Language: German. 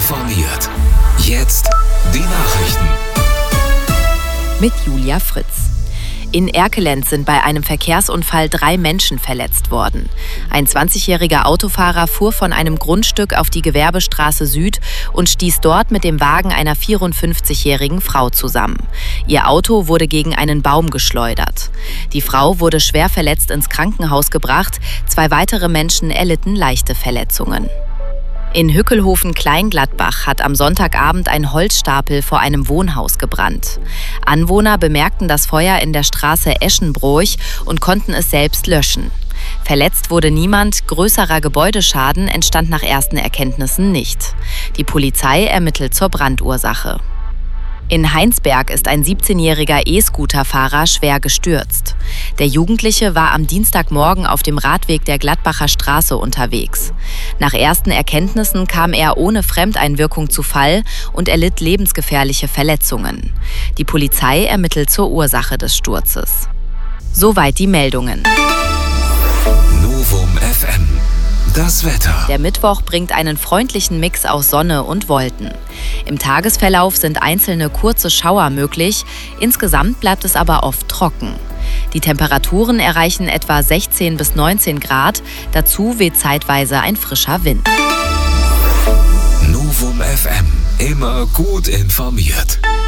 informiert. Jetzt die Nachrichten. Mit Julia Fritz. In Erkelenz sind bei einem Verkehrsunfall 3 Menschen verletzt worden. Ein 20-jähriger Autofahrer fuhr von einem Grundstück auf die Gewerbestraße Süd und stieß dort mit dem Wagen einer 54-jährigen Frau zusammen. Ihr Auto wurde gegen einen Baum geschleudert. Die Frau wurde schwer verletzt ins Krankenhaus gebracht. 2 weitere Menschen erlitten leichte Verletzungen. In Hückelhoven-Kleingladbach hat am Sonntagabend ein Holzstapel vor einem Wohnhaus gebrannt. Anwohner bemerkten das Feuer in der Straße Eschenbroich und konnten es selbst löschen. Verletzt wurde niemand, größerer Gebäudeschaden entstand nach ersten Erkenntnissen nicht. Die Polizei ermittelt zur Brandursache. In Heinsberg ist ein 17-jähriger E-Scooter-Fahrer schwer gestürzt. Der Jugendliche war am Dienstagmorgen auf dem Radweg der Gladbacher Straße unterwegs. Nach ersten Erkenntnissen kam er ohne Fremdeinwirkung zu Fall und erlitt lebensgefährliche Verletzungen. Die Polizei ermittelt zur Ursache des Sturzes. Soweit die Meldungen. Novum FM. Das Wetter. Der Mittwoch bringt einen freundlichen Mix aus Sonne und Wolken. Im Tagesverlauf sind einzelne kurze Schauer möglich, insgesamt bleibt es aber oft trocken. Die Temperaturen erreichen etwa 16 bis 19 Grad, dazu weht zeitweise ein frischer Wind. Novum FM. Immer gut informiert.